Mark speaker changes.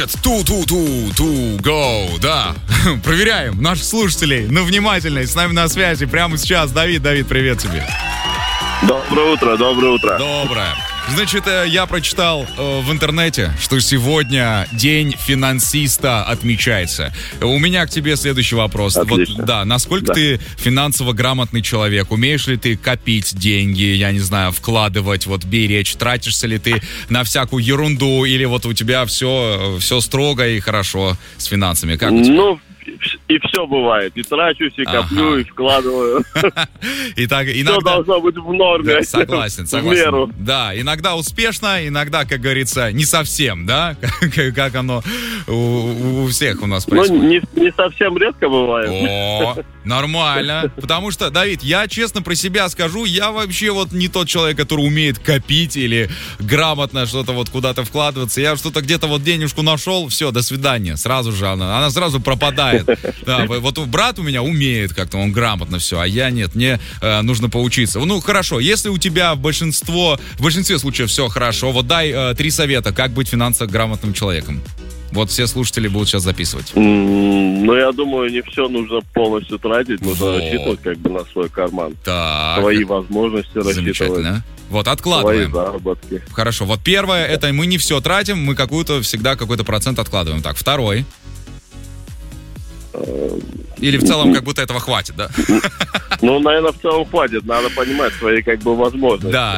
Speaker 1: привет! Go, да. Проверяем наших слушателей на внимательность. С нами на связи прямо сейчас. Давид, привет тебе.
Speaker 2: Доброе утро.
Speaker 1: Доброе. Значит, я прочитал в интернете, что сегодня День финансиста отмечается. У меня к тебе следующий вопрос.
Speaker 2: Отлично.
Speaker 1: Вот, да, насколько ты финансово грамотный человек? Умеешь ли ты копить деньги, я не знаю, вкладывать, вот беречь? Тратишься ли ты на всякую ерунду? Или вот у тебя все строго и хорошо с финансами? Как у тебя?
Speaker 2: Ну, и все бывает. И трачусь, и коплю, и вкладываю.
Speaker 1: И так,
Speaker 2: Все
Speaker 1: иногда...
Speaker 2: должно быть в норме.
Speaker 1: Да, согласен.
Speaker 2: В меру.
Speaker 1: Да, иногда успешно, иногда, как говорится, не совсем, да? Как оно у всех у нас происходит.
Speaker 2: Ну, не совсем редко бывает.
Speaker 1: О, нормально. Потому что, Давид, я честно про себя скажу, я вообще вот не тот человек, который умеет копить или грамотно что-то вот куда-то вкладываться. Я что-то где-то вот денежку нашел, все, до свидания. Сразу же она сразу пропадает. Да, вот брат у меня умеет как-то, он грамотно все, а я нет, мне нужно поучиться. Ну, хорошо, если у тебя в большинстве случаев все хорошо, вот дай 3 совета, как быть финансово грамотным человеком. Вот все слушатели будут сейчас записывать.
Speaker 2: Ну, я думаю, не все нужно полностью тратить, нужно рассчитывать как бы на свой карман.
Speaker 1: Так.
Speaker 2: Свои возможности рассчитывать.
Speaker 1: Замечательно. Вот, откладываем.
Speaker 2: Свои заработки.
Speaker 1: Хорошо, вот первое, это мы не все тратим, мы всегда какой-то процент откладываем. Так, второй. Или в целом как будто этого хватит, да?
Speaker 2: Ну, наверное, в целом хватит. Надо понимать свои как бы возможности.
Speaker 1: Да,